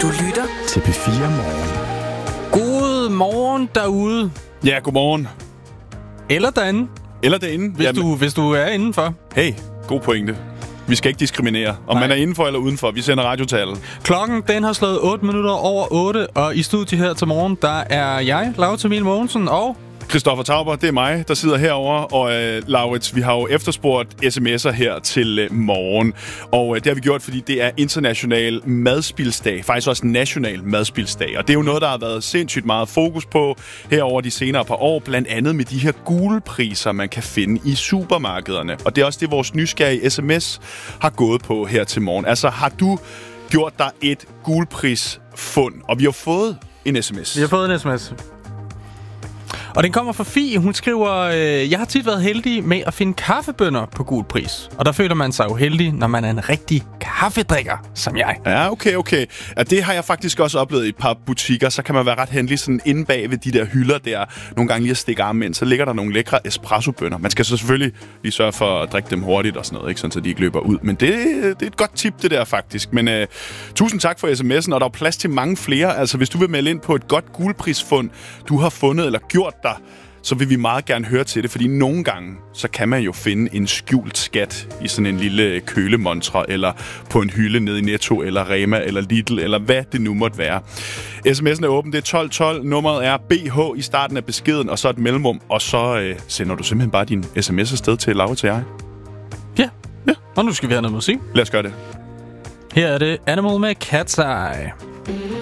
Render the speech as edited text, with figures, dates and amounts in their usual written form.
Du lytter til P4 Morgen. God morgen derude. Ja, godmorgen. Eller derinde. Eller derinde. Hvis du er indenfor. Hey, god pointe. Vi skal ikke diskriminere, om man er indenfor eller udenfor. Vi sender radiotal. Klokken, den har slået 8 minutter over 8, og i studiet her til morgen, der er jeg, Laurits Emil Mogensen, og Christoffer Tauber, det er mig, der sidder herovre. Og Laurits, vi har jo efterspurgt sms'er her til morgen. Og det har vi gjort, fordi det er international madspilsdag. Faktisk også national madspilsdag. Og det er jo noget, der har været sindssygt meget fokus på herover de senere par år. Blandt andet med de her gule priser, man kan finde i supermarkederne. Og det er også det, vores nysgerrige sms har gået på her til morgen. Altså, har du gjort dig et gulprisfund? Og vi har fået en sms. Vi har fået en sms. Og den kommer fra Fie. Hun skriver, jeg har tit været heldig med at finde kaffebønner på gul pris. Og der føler man sig jo heldig, når man er en rigtig kaffedrikker, som jeg. Ja, okay. Ja, det har jeg faktisk også oplevet i et par butikker. Så kan man være ret heldig sådan inde bag ved de der hylder der. Nogle gange lige at stikke armen ind, så ligger der nogle lækre espressobønner. Man skal så selvfølgelig lige sørge for at drikke dem hurtigt og sådan noget, ikke? Sådan, så de ikke løber ud. Men det er et godt tip, det der faktisk. Men tusind tak for sms'en, og der er plads til mange flere. Altså, hvis du vil melde ind på et godt gulprisfund, du har fundet eller gjort dig, så vil vi meget gerne høre til det, fordi nogle gange, så kan man jo finde en skjult skat i sådan en lille kølemontre, eller på en hylde nede i Netto, eller Rema, eller Lidl, eller hvad det nu måtte være. SMS'en er åben, det er 1212, nummeret er BH i starten af beskeden, og så et mellemrum, og så sender du simpelthen bare din sms afsted til Laura til jeg. Ja, og nu skal vi have noget musik. Lad os gøre det. Her er det Animal med Cat's Eye.